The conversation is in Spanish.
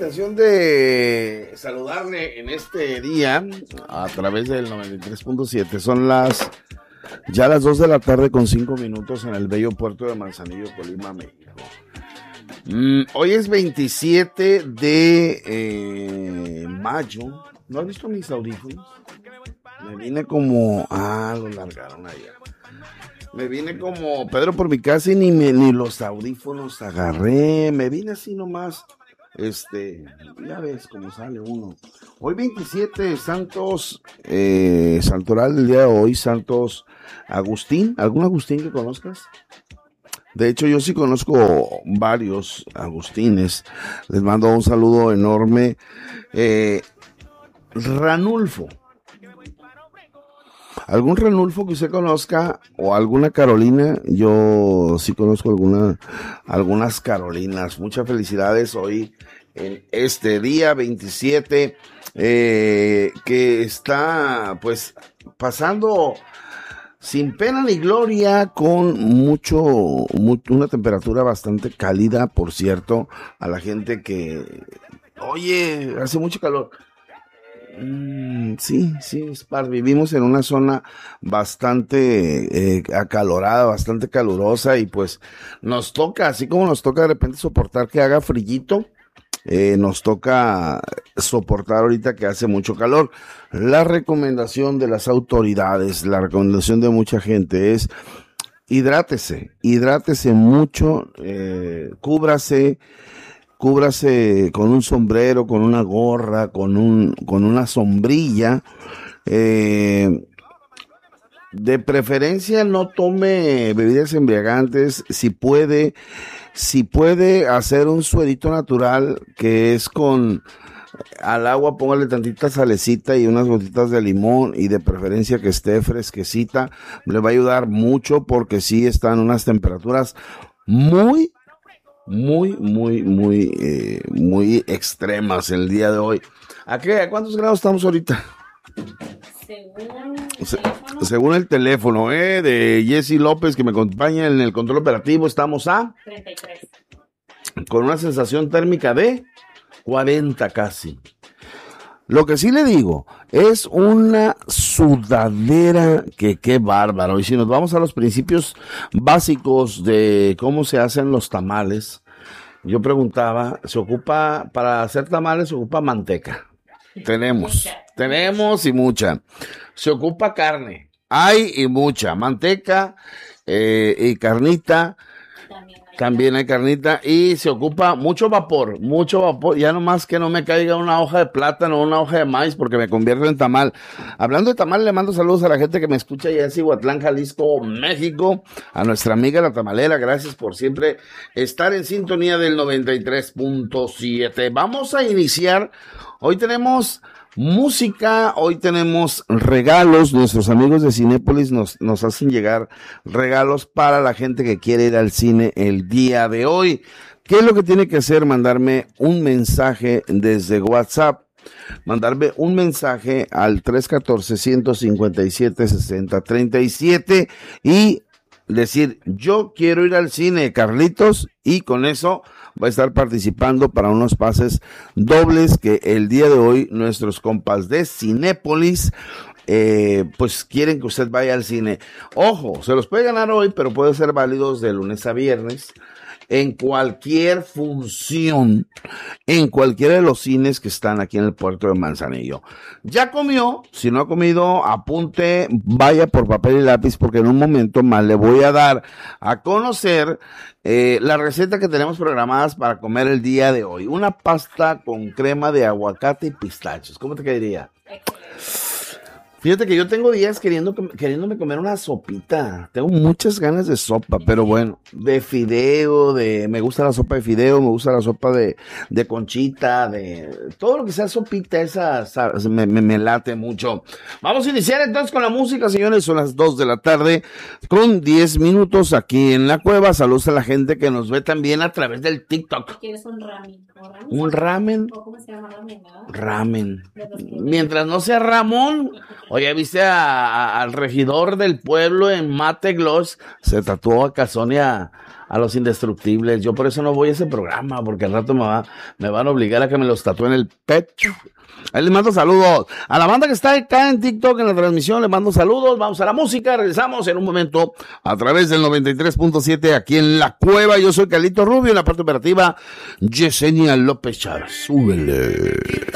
intención de saludarle en este día a través del 93.7. Son ya las 2 de la tarde con 5 minutos en el bello puerto de Manzanillo, Colima, México. Hoy es 27 de mayo. ¿No has visto mis audífonos? Me vine como... lo largaron allá. Me vine como Pedro por mi casa y ni los audífonos agarré. Me vine así nomás. Ya ves cómo sale uno. Hoy 27, Santos, Santoral del día de hoy, Santos Agustín. ¿Algún Agustín que conozcas? De hecho, yo sí conozco varios Agustines. Les mando un saludo enorme. Ranulfo. ¿Algún Ranulfo que usted conozca o alguna Carolina? Yo sí conozco algunas Carolinas. Muchas felicidades hoy en este día 27 que está pues pasando sin pena ni gloria con una temperatura bastante cálida, por cierto, a la gente que, oye, hace mucho calor. Sí, vivimos en una zona bastante acalorada, bastante calurosa y pues nos toca, así como nos toca de repente soportar que haga frillito, nos toca soportar ahorita que hace mucho calor. La recomendación de las autoridades, la recomendación de mucha gente es hidrátese mucho, cúbrase con un sombrero, con una gorra, con una sombrilla. De preferencia no tome bebidas embriagantes. Si puede hacer un suerito natural que es al agua póngale tantita salecita y unas gotitas de limón y de preferencia que esté fresquecita. Le va a ayudar mucho porque sí están unas temperaturas muy extremas el día de hoy. ¿A cuántos grados estamos ahorita? Según el teléfono de Jessy López, que me acompaña en el control operativo, estamos a 33. Con una sensación térmica de 40 casi. Lo que sí le digo, es una sudadera que qué bárbaro. Y si nos vamos a los principios básicos de cómo se hacen los tamales, yo preguntaba, para hacer tamales se ocupa manteca. Tenemos y mucha. Se ocupa carne, hay y mucha. Manteca y carnita. También hay carnita y se ocupa mucho vapor, ya nomás que no me caiga una hoja de plátano o una hoja de maíz porque me convierto en tamal. Hablando de tamal, le mando saludos a la gente que me escucha allá en Cihuatlán, Jalisco, México, a nuestra amiga la tamalera, gracias por siempre estar en sintonía del 93.7. Vamos a iniciar, hoy tenemos música, hoy tenemos regalos, nuestros amigos de Cinépolis nos hacen llegar regalos para la gente que quiere ir al cine el día de hoy. ¿Qué es lo que tiene que hacer? Mandarme un mensaje desde WhatsApp, mandarme un mensaje al 314-157-6037 y decir, yo quiero ir al cine, Carlitos, y con eso va a estar participando para unos pases dobles que el día de hoy nuestros compas de Cinépolis pues quieren que usted vaya al cine. Ojo, se los puede ganar hoy, pero puede ser válidos de lunes a viernes en cualquier función, en cualquiera de los cines que están aquí en el puerto de Manzanillo. ¿Ya comió? Si no ha comido, apunte, vaya por papel y lápiz, porque en un momento más le voy a dar a conocer la receta que tenemos programadas para comer el día de hoy. Una pasta con crema de aguacate y pistachos. ¿Cómo te caería? Fíjate que yo tengo días queriéndome comer una sopita. Tengo muchas ganas de sopa, pero bueno, de fideo, me gusta la sopa de fideo, me gusta la sopa de conchita, de todo lo que sea sopita, esa me late mucho. Vamos a iniciar entonces con la música, señores. Son las 2 de la tarde con 10 minutos aquí en la cueva. Saludos a la gente que nos ve también a través del TikTok. ¿Quieres un ramen? ¿Un ramen? ¿Cómo se llama ramen? Ramen. Mientras no sea Ramón Oye, ¿viste al regidor del pueblo en Mate Gloss? Se tatuó a Calzón y a los Indestructibles. Yo por eso no voy a ese programa, porque al rato me van a obligar a que me los tatúen el pecho. Ahí les mando saludos. A la banda que está acá en TikTok en la transmisión, les mando saludos. Vamos a la música, regresamos en un momento a través del 93.7 aquí en La Cueva. Yo soy Carlito Rubio, en la parte operativa Yesenia López Chávez. Súbele.